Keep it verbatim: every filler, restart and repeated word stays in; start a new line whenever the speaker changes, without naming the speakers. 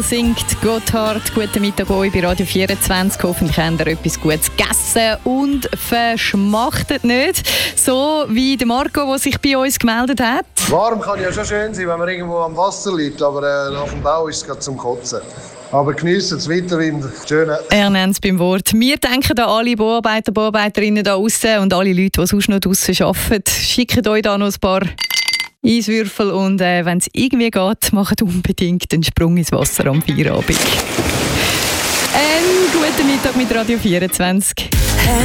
Singt Gotthard. Guten Mittag euch bei Radio vierundzwanzig. Hoffentlich habt ihr etwas Gutes gegessen und verschmachtet nicht. So wie der Marco, der sich bei uns gemeldet hat.
Warm kann ja schon schön sein, wenn man irgendwo am Wasser liegt, aber äh, nach dem Bau ist es gerade zum Kotzen. Aber geniessen es weiter, schön.
Er nennt es beim Wort. Wir denken an alle Bauarbeiter, Bauarbeiterinnen da draussen und alle Leute, die sonst noch draussen arbeiten. Schickt euch da noch ein paar Eiswürfel und äh, wenn es irgendwie geht, macht unbedingt einen Sprung ins Wasser am Feierabend. Einen guten Mittag mit Radio vierundzwanzig.